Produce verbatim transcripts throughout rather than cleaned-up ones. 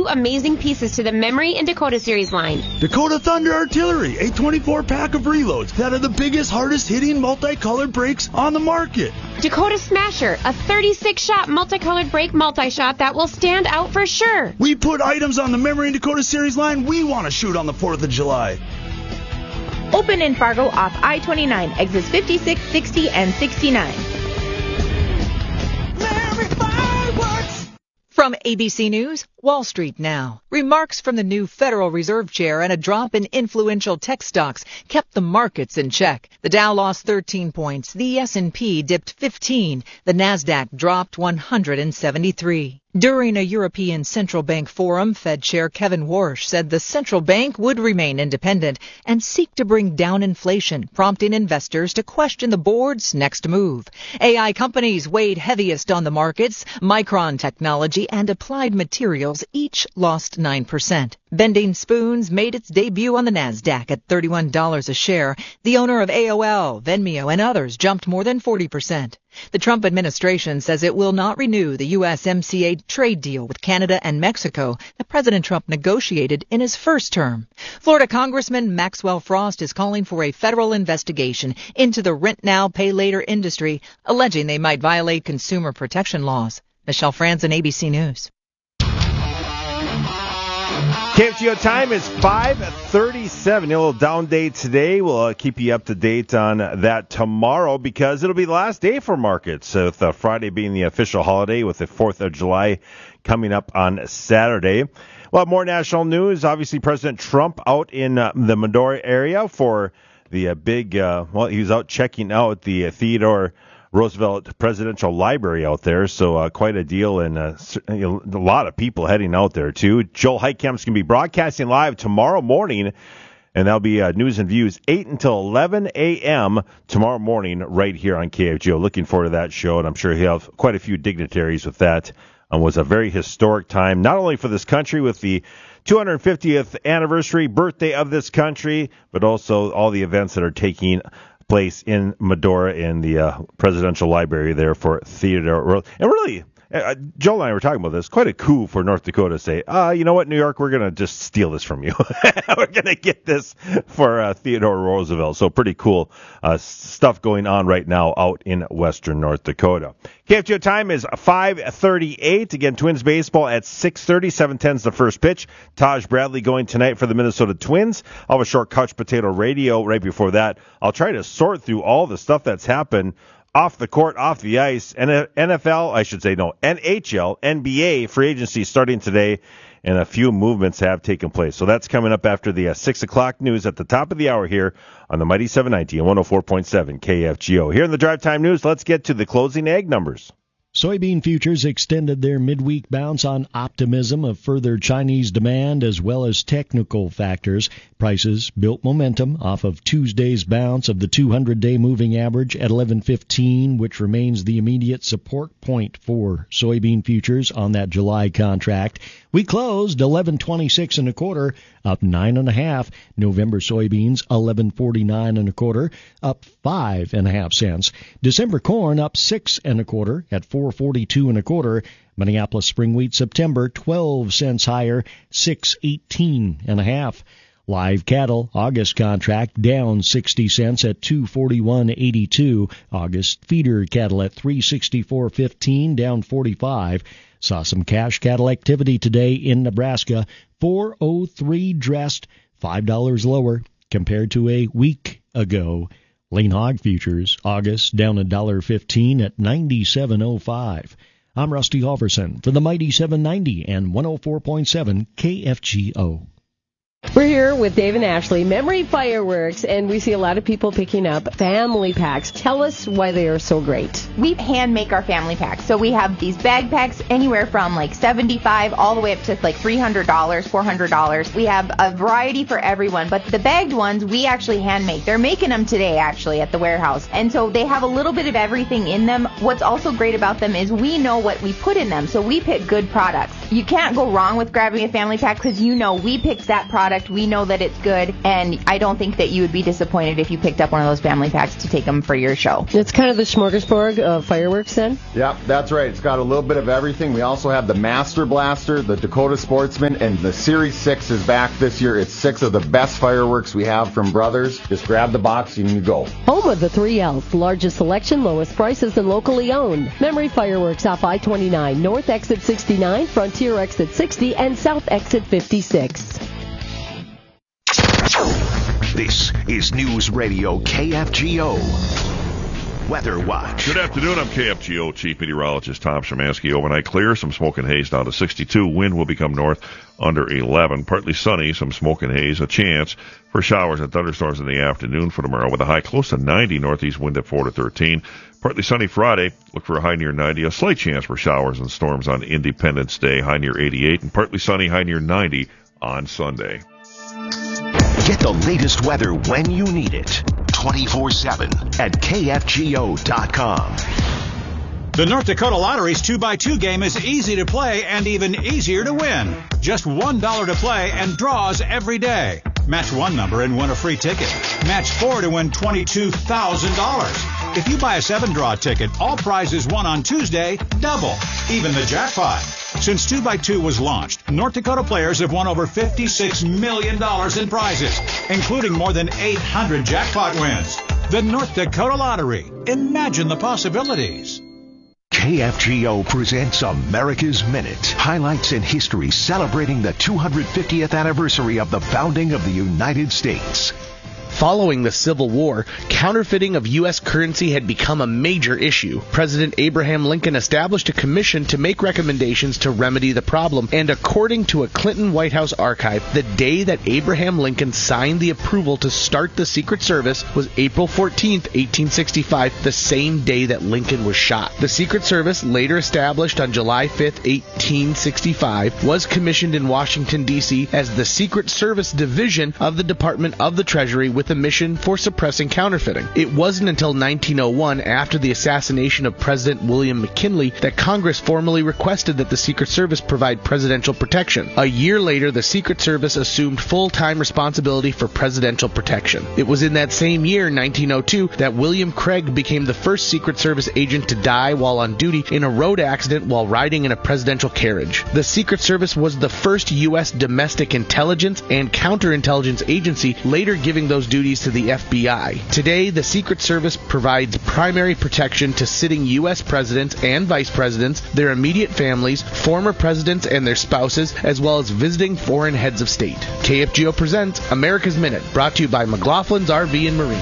amazing pieces to the Memory and Dakota Series line. Dakota Thunder Artillery, a twenty-four pack of reloads that are the biggest, hardest-hitting multicolored brakes on the market. Dakota Smasher, a thirty-six shot multicolored brake multi-shot that will stand out for sure. We put items on the Memory and Dakota Series line we want to shoot on the fourth of July. Open in Fargo off I twenty-nine, exits fifty-six, sixty, and sixty-nine. From A B C News, Wall Street Now. Remarks from the new Federal Reserve Chair and a drop in influential tech stocks kept the markets in check. The Dow lost thirteen points. The S and P dipped fifteen. The Nasdaq dropped one hundred seventy-three. During a European Central Bank forum, Fed Chair Kevin Warsh said the central bank would remain independent and seek to bring down inflation, prompting investors to question the board's next move. A I companies weighed heaviest on the markets. Micron Technology and Applied Materials each lost nine percent. Bending Spoons made its debut on the Nasdaq at thirty-one dollars a share. The owner of A O L, Venmo, and others jumped more than forty percent. The Trump administration says it will not renew the U S M C A trade deal with Canada and Mexico that President Trump negotiated in his first term. Florida Congressman Maxwell Frost is calling for a federal investigation into the rent now, pay later industry, alleging they might violate consumer protection laws. Michelle Franzen, A B C News. K F G O time is five thirty-seven. A little down day today. We'll uh, keep you up to date on that tomorrow because it'll be the last day for markets, with uh, Friday being the official holiday with the fourth of July coming up on Saturday. Well, more national news. Obviously, President Trump out in uh, the Medora area for the uh, big, uh, well, he was out checking out the uh, Theodore Roosevelt Presidential Library out there, so uh, quite a deal, and uh, a lot of people heading out there, too. Joel Heitkamp's going to be broadcasting live tomorrow morning, and that'll be uh, News and Views eight until eleven a.m. tomorrow morning right here on K F G O. Looking forward to that show, and I'm sure he'll have quite a few dignitaries with that. It was a very historic time, not only for this country with the two hundred fiftieth anniversary birthday of this country, but also all the events that are taking place in Medora in the uh, presidential library there for Theodore. And really, uh, Joel and I were talking about this. Quite a coup for North Dakota to say, uh, you know what, New York, we're going to just steal this from you. We're going to get this for uh, Theodore Roosevelt. So pretty cool uh, stuff going on right now out in western North Dakota. K F G O time is five thirty-eight. Again, Twins baseball at six thirty. seven ten is the first pitch. Taj Bradley going tonight for the Minnesota Twins. I'll have a short Couch Potato Radio right before that. I'll try to sort through all the stuff that's happened off the court, off the ice. N F L, I should say, no, N H L, N B A free agency starting today, and a few movements have taken place. So that's coming up after the uh, six o'clock news at the top of the hour here on the Mighty seven ninety and one oh four point seven K F G O. Here in the Drive Time News, let's get to the closing ag numbers. Soybean futures extended their midweek bounce on optimism of further Chinese demand as well as technical factors. Prices built momentum off of Tuesday's bounce of the two hundred day moving average at eleven fifteen, which remains the immediate support point for soybean futures on that July contract. We closed eleven twenty-six and a quarter, up nine and a half. November soybeans eleven forty-nine and a quarter, up five and a half cents. December corn up six and a quarter at four forty-two and a quarter. Minneapolis spring wheat September twelve cents higher, six eighteen and a half. Live cattle, August contract down sixty cents at two forty-one eighty-two. August feeder cattle at three sixty-four fifteen, down forty-five. Saw some cash cattle activity today in Nebraska. four oh three dressed, five dollars lower compared to a week ago. Lean hog futures, August down one dollar fifteen at ninety-seven oh five. I'm Rusty Halverson for the Mighty seven ninety and one oh four point seven K F G O. We're here with Dave and Ashley, Memory Fireworks, and we see a lot of people picking up family packs. Tell us why they are so great. We hand make our family packs. So we have these bag packs anywhere from like seventy-five dollars all the way up to like three hundred dollars, four hundred dollars. We have a variety for everyone, but the bagged ones we actually hand make. They're making them today actually at the warehouse. And so they have a little bit of everything in them. What's also great about them is we know what we put in them. So we pick good products. You can't go wrong with grabbing a family pack because you know we picked that product product. We know that it's good, and I don't think that you would be disappointed if you picked up one of those family packs to take them for your show. It's kind of the smorgasbord of fireworks then? Yep, that's right. It's got a little bit of everything. We also have the Master Blaster, the Dakota Sportsman, and the Series six is back this year. It's six of the best fireworks we have from Brothers. Just grab the box and you go. Home of the three L's. Largest selection, lowest prices, and locally owned. Memory Fireworks off I twenty-nine, North Exit sixty-nine, Frontier Exit sixty, and South Exit fifty-six. This is News Radio K F G O. Weather Watch. Good afternoon. I'm K F G O Chief Meteorologist Tom Szymanski. Overnight clear. Some smoke and haze down to sixty-two. Wind will become north under eleven. Partly sunny. Some smoke and haze. A chance for showers and thunderstorms in the afternoon for tomorrow with a high close to ninety. Northeast wind at four to thirteen. Partly sunny Friday. Look for a high near ninety. A slight chance for showers and storms on Independence Day. High near eighty-eight. And partly sunny. High near ninety on Sunday. Get the latest weather when you need it. twenty-four seven at K F G O dot com. The North Dakota Lottery's two by two game is easy to play and even easier to win. Just one dollar to play and draws every day. Match one number and win a free ticket. Match four to win twenty-two thousand dollars. If you buy a seven-draw ticket, all prizes won on Tuesday double, even the jackpot. Since two by two was launched, North Dakota players have won over fifty-six million dollars in prizes, including more than eight hundred jackpot wins. The North Dakota Lottery. Imagine the possibilities. K F G O presents America's Minute. Highlights in history celebrating the two hundred fiftieth anniversary of the founding of the United States. Following the Civil War, counterfeiting of U S currency had become a major issue. President Abraham Lincoln established a commission to make recommendations to remedy the problem, and according to a Clinton White House archive, the day that Abraham Lincoln signed the approval to start the Secret Service was April fourteenth, eighteen sixty-five, the same day that Lincoln was shot. The Secret Service, later established on July fifth, eighteen sixty-five, was commissioned in Washington, D C as the Secret Service Division of the Department of the Treasury with a mission for suppressing counterfeiting. It wasn't until nineteen oh one, after the assassination of President William McKinley, that Congress formally requested that the Secret Service provide presidential protection. A year later, the Secret Service assumed full-time responsibility for presidential protection. It was in that same year, nineteen oh two, that William Craig became the first Secret Service agent to die while on duty in a road accident while riding in a presidential carriage. The Secret Service was the first U S domestic intelligence and counterintelligence agency, later giving those duties to the F B I. Today, the Secret Service provides primary protection to sitting U S presidents and vice presidents, their immediate families, former presidents and their spouses, as well as visiting foreign heads of state. K F G O presents America's Minute, brought to you by McLaughlin's R V and Marine.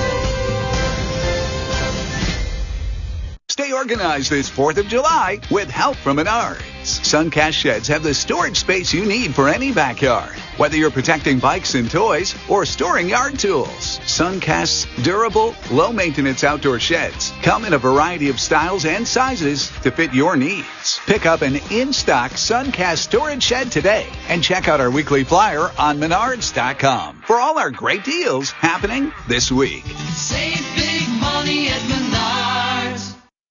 Stay organized this fourth of July with help from Menards. Suncast sheds have the storage space you need for any backyard. Whether you're protecting bikes and toys or storing yard tools, Suncast's durable, low-maintenance outdoor sheds come in a variety of styles and sizes to fit your needs. Pick up an in-stock Suncast storage shed today and check out our weekly flyer on Menards dot com for all our great deals happening this week. Save big money at Menards.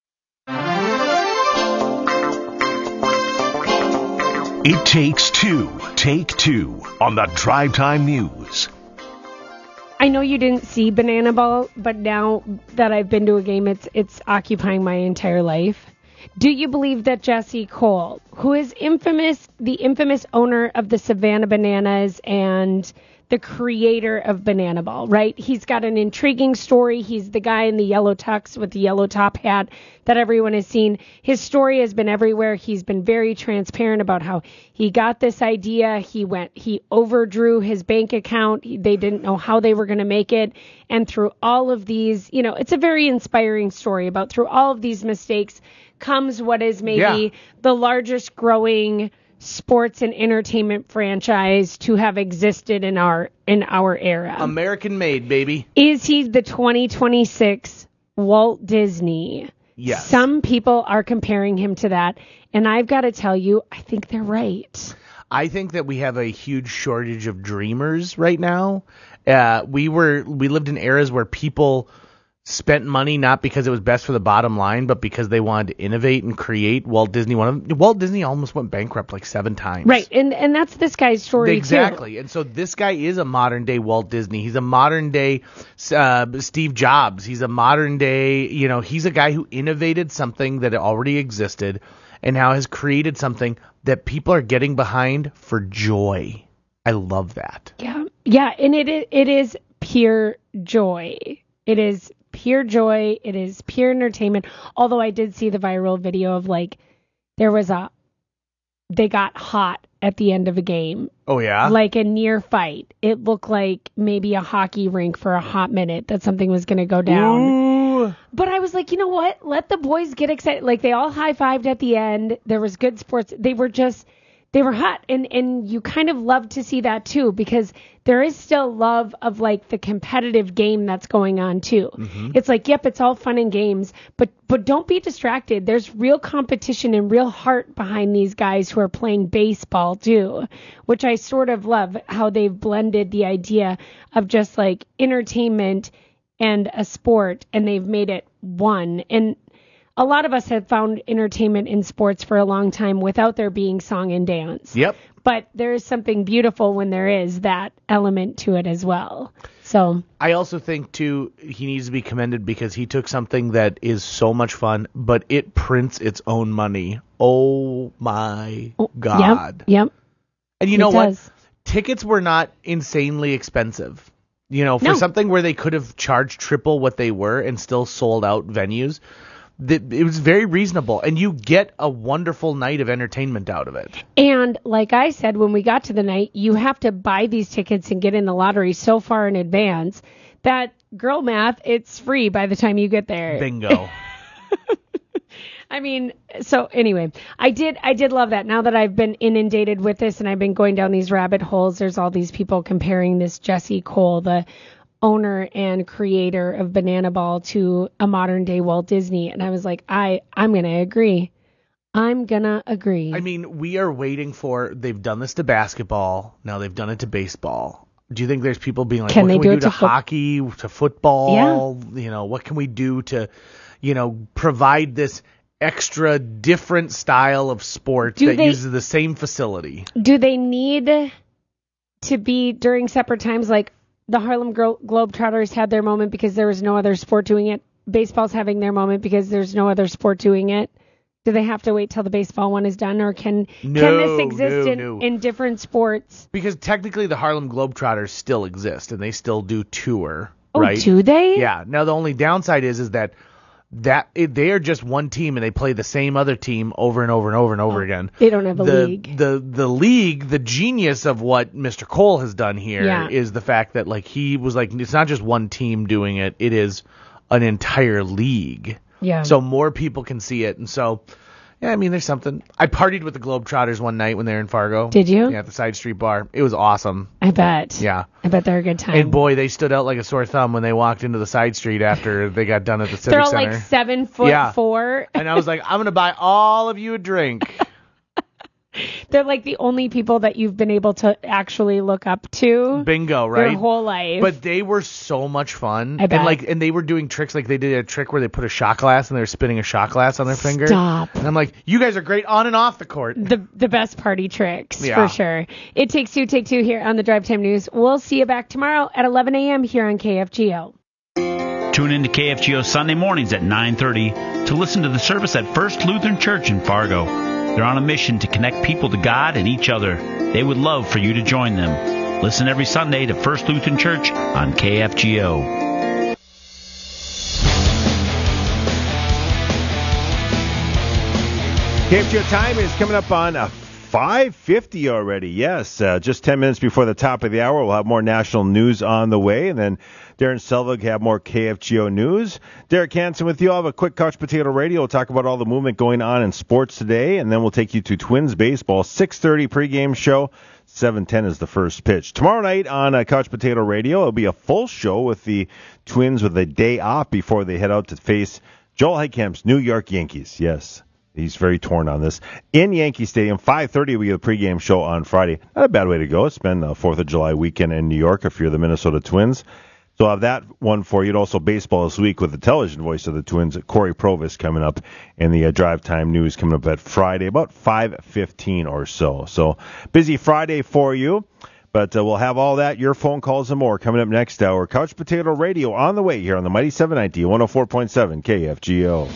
It takes two. Take two on the Drive Time News. I know you didn't see Banana Ball, but now that I've been to a game, it's it's occupying my entire life. Do you believe that Jesse Cole, who is infamous, the infamous owner of the Savannah Bananas and the creator of Banana Ball, right? He's got an intriguing story. He's the guy in the yellow tux with the yellow top hat that everyone has seen. His story has been everywhere. He's been very transparent about how he got this idea. He went, he overdrew his bank account. They didn't know how they were going to make it. And through all of these, you know, it's a very inspiring story about through all of these mistakes comes what is maybe yeah. the largest growing sports and entertainment franchise to have existed in our in our era. American made, baby. Is he the twenty twenty-six Walt Disney? Yes. Some people are comparing him to that, and I've got to tell you, I think they're right. I think that we have a huge shortage of dreamers right now. Uh, we were we lived in eras where people spent money not because it was best for the bottom line, but because they wanted to innovate and create. Walt Disney, one of them, Walt Disney almost went bankrupt like seven times. Right, and and that's this guy's story exactly. too. And so this guy is a modern day Walt Disney. He's a modern day uh, Steve Jobs. He's a modern day, you know, he's a guy who innovated something that already existed and now has created something that people are getting behind for joy. I love that. Yeah, yeah, and it is, it is pure joy. It is pure joy. It is pure entertainment. Although I did see the viral video of like there was a they got hot at the end of a game. Oh yeah. Like a near fight. It looked like maybe a hockey rink for a hot minute that something was going to go down. Ooh. But I was like, you know what? Let the boys get excited. Like they all high-fived at the end. There was good sports. They were just They were hot, and, and you kind of love to see that, too, because there is still love of, like, the competitive game that's going on, too. Mm-hmm. It's like, yep, it's all fun and games, but but don't be distracted. There's real competition and real heart behind these guys who are playing baseball, too, which I sort of love how they've blended the idea of just, like, entertainment and a sport, and they've made it one. And a lot of us have found entertainment in sports for a long time without there being song and dance. Yep. But there is something beautiful when there is that element to it as well. So I also think, too, he needs to be commended because he took something that is so much fun, but it prints its own money. Oh, my God. Yep. Yep. And you it know does. what? Tickets were not insanely expensive. You know, for No. something where they could have charged triple what they were and still sold out venues. It was very reasonable, and you get a wonderful night of entertainment out of it. And like I said, when we got to the night, you have to buy these tickets and get in the lottery so far in advance that, girl math, it's free by the time you get there. Bingo. I mean, so anyway, I did I did love that. Now that I've been inundated with this and I've been going down these rabbit holes, there's all these people comparing this Jesse Cole, the owner and creator of Banana Ball, to a modern day Walt Disney. And I was like, I, I'm going to agree. I'm going to agree. I mean, we are waiting for, they've done this to basketball. Now they've done it to baseball. Do you think there's people being like, Can what they can do we it do to, to fo- hockey, to football? Yeah. You know, what can we do to, you know, provide this extra different style of sport Do that they- uses the same facility? Do they need to be during separate times? Like the Harlem Glo- Globetrotters had their moment because there was no other sport doing it. Baseball's having their moment because there's no other sport doing it. Do they have to wait till the baseball one is done, or can No, can this exist no, in, no. in different sports? Because technically the Harlem Globetrotters still exist and they still do tour, Oh, right? do they? Yeah. Now the only downside is is that that it, they are just one team and they play the same other team over and over and over and over again. They don't have a the, league. The the league, the genius of what Mister Cole has done here is Yeah. the fact that like he was like it's not just one team doing it, it is an entire league. Yeah. So more people can see it, and so. Yeah, I mean, there's something. I partied with the Globetrotters one night when they were in Fargo. Did you? Yeah, at the Side Street Bar. It was awesome. I bet. Yeah. I bet they're a good time. And boy, they stood out like a sore thumb when they walked into the side street after they got done at the Civic They're all Center. like seven foot Yeah. four. And I was like, I'm going to buy all of you a drink. They're like the only people that you've been able to actually look up to. Bingo, right? Your whole life. But they were so much fun. I bet. And like, and they were doing tricks like they did a trick where they put a shot glass and they were spinning a shot glass on their finger. Stop. And I'm like, you guys are great on and off the court. The the best party tricks, Yeah. for sure. It Takes Two, Take Two here on the Drive Time News. We'll see you back tomorrow at eleven a.m. here on K F G O. Tune in to K F G O Sunday mornings at nine thirty to listen to the service at First Lutheran Church in Fargo. They're on a mission to connect people to God and each other. They would love for you to join them. Listen every Sunday to First Lutheran Church on K F G O. K F G O time is coming up on uh, five fifty already. Yes, uh, just ten minutes before the top of the hour. We'll have more national news on the way, and then Darren Selvig have more K F G O news. Derek Hansen with you. I'll have a quick Couch Potato Radio. We'll talk about all the movement going on in sports today, and then we'll take you to Twins baseball. six thirty pregame show. seven ten is the first pitch. Tomorrow night on uh, Couch Potato Radio, it'll be a full show with the Twins with a day off before they head out to face Joel Heitkamp's New York Yankees. Yes. He's very torn on this. In Yankee Stadium, five thirty, we get a pregame show on Friday. Not a bad way to go. Spend the fourth of July weekend in New York if you're the Minnesota Twins. So I'll have that one for you. And also baseball this week with the television voice of the Twins, Corey Provis, coming up, and the uh, Drive Time News coming up at Friday, about five fifteen or so. So busy Friday for you. But uh, we'll have all that, your phone calls and more coming up next hour. Couch Potato Radio on the way here on the Mighty seven ninety, one oh four point seven K F G O.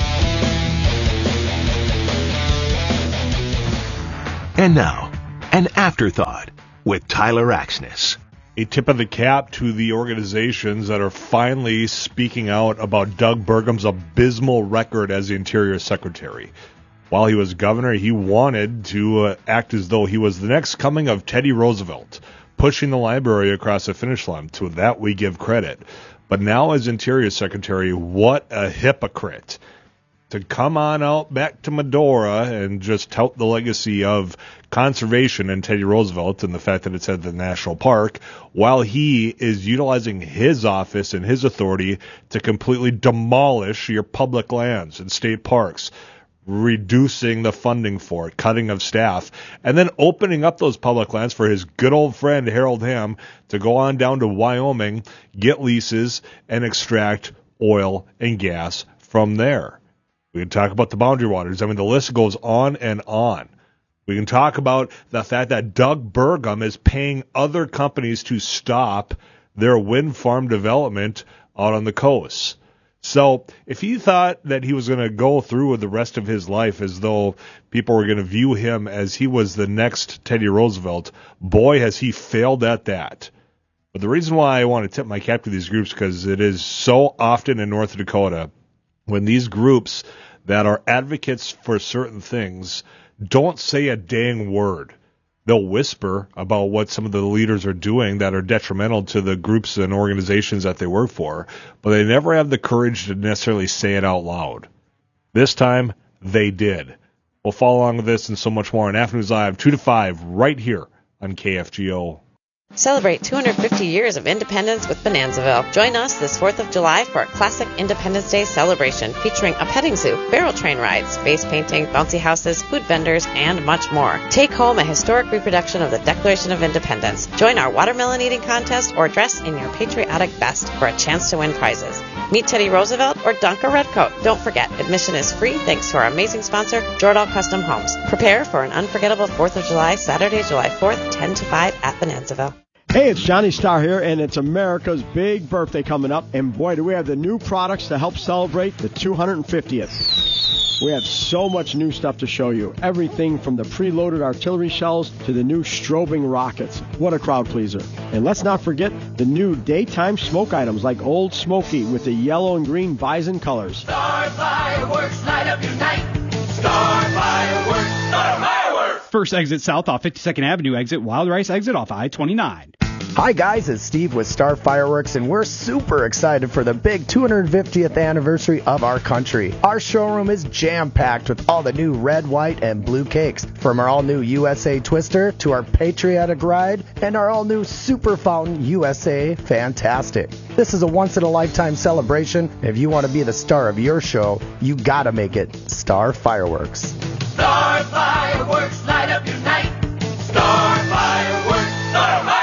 And now, an afterthought with Tyler Axness. A tip of the cap to the organizations that are finally speaking out about Doug Burgum's abysmal record as the Interior Secretary. While he was governor, he wanted to uh, act as though he was the next coming of Teddy Roosevelt, pushing the library across the finish line. To that we give credit. But now as Interior Secretary, what a hypocrite. To come on out back to Medora and just tout the legacy of conservation and Teddy Roosevelt and the fact that it's at the national park, while he is utilizing his office and his authority to completely demolish your public lands and state parks, reducing the funding for it, cutting of staff, and then opening up those public lands for his good old friend Harold Hamm to go on down to Wyoming, get leases, and extract oil and gas from there. We can talk about the boundary waters. I mean, the list goes on and on. We can talk about the fact that Doug Burgum is paying other companies to stop their wind farm development out on the coast. So if he thought that he was going to go through with the rest of his life as though people were going to view him as he was the next Teddy Roosevelt, boy, has he failed at that. But the reason why I want to tip my cap to these groups, because it is so often in North Dakota when these groups that are advocates for certain things don't say a dang word. They'll whisper about what some of the leaders are doing that are detrimental to the groups and organizations that they work for, but they never have the courage to necessarily say it out loud. This time, they did. We'll follow along with this and so much more on Afternoons Live, two to five, right here on K F G O. Celebrate two hundred fifty years of independence with Bonanzaville. Join us this fourth of July for a classic Independence Day celebration featuring a petting zoo, barrel train rides, face painting, bouncy houses, food vendors, and much more. Take home a historic reproduction of the Declaration of Independence. Join our watermelon eating contest or dress in your patriotic best for a chance to win prizes. Meet Teddy Roosevelt or dunk a redcoat. Don't forget, admission is free thanks to our amazing sponsor, Jordahl Custom Homes. Prepare for an unforgettable fourth of July, Saturday, July fourth, ten to five at Bonanzaville. Hey, it's Johnny Starr here, and it's America's big birthday coming up. And boy, do we have the new products to help celebrate the two hundred fiftieth. We have so much new stuff to show you. Everything from the preloaded artillery shells to the new strobing rockets. What a crowd pleaser. And let's not forget the new daytime smoke items like Old Smoky with the yellow and green bison colors. Star Fireworks, light up your night. Star Fireworks, Star Fireworks. First exit south off fifty-second Avenue exit, Wild Rice exit off I twenty-nine. Hi guys, it's Steve with Star Fireworks, and we're super excited for the big two hundred fiftieth anniversary of our country. Our showroom is jam-packed with all the new red, white, and blue cakes, from our all-new U S A Twister to our Patriotic Ride and our all-new Super Fountain U S A Fantastic. This is a once-in-a-lifetime celebration. If you want to be the star of your show, you gotta make it Star Fireworks. Star Fireworks, light up your night. Star Fireworks, Star Fireworks.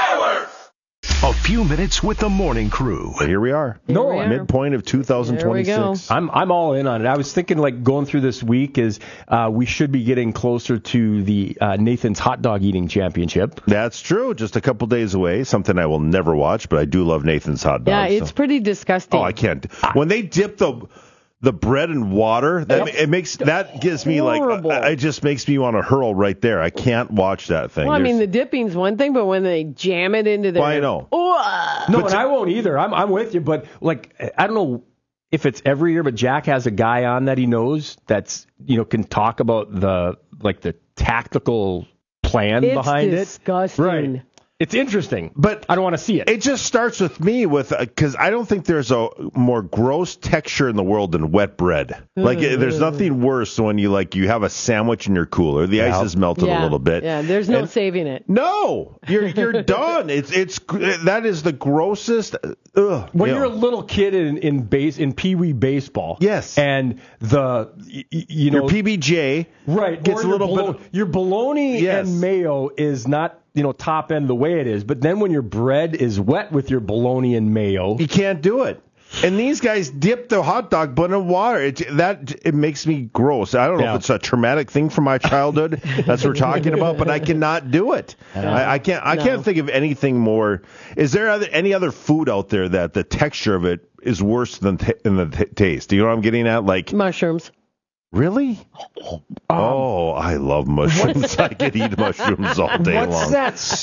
A few minutes with the morning crew. Here we are. No, we are. Midpoint of two thousand twenty-six. I'm I'm all in on it. I was thinking, like, going through this week is uh, we should be getting closer to the uh, Nathan's Hot Dog Eating Championship. That's true. Just a couple days away. Something I will never watch, but I do love Nathan's Hot Dogs. Yeah, it's so. pretty disgusting. Oh, I can't. When they dip the the bread and water, that Yep. it makes that gives me Horrible. like it just makes me want to hurl right there. I can't watch that thing. Well, I mean, There's- the dipping's one thing, but when they jam it into their... Well, I know. Oh, No, and I won't either. I'm I'm with you, but like I don't know if it's every year, but Jack has a guy on that he knows that's you know can talk about the like the tactical plan it's behind disgusting. it. Right. It's interesting, but I don't want to see it. It just starts with me with because I don't think there's a more gross texture in the world than wet bread. Like Mm. there's nothing worse when you like you have a sandwich in your cooler, the Yeah. ice is melted Yeah. a little bit. Yeah, there's no and- saving it. No, you're you're done. It's it's that is the grossest. Ugh, When you you're know. a little kid in in base in Pee Wee baseball, Yes. and the y- y- you know your P B J right gets or a little your bolo- bit. your bologna Yes. and mayo is not you know, top end the way it is. But then when your bread is wet with your bologna and mayo, you can't do it. And these guys dip the hot dog bun in water. It, that it makes me gross. I don't know Yeah. if it's a traumatic thing from my childhood that's what we're talking about, but I cannot do it. I, I can't. I No. can't think of anything more. Is there other, any other food out there that the texture of it is worse than, t- than the t- taste? Do you know what I'm getting at? Like mushrooms. Really? Oh, I love mushrooms. I could eat mushrooms all day what's long. that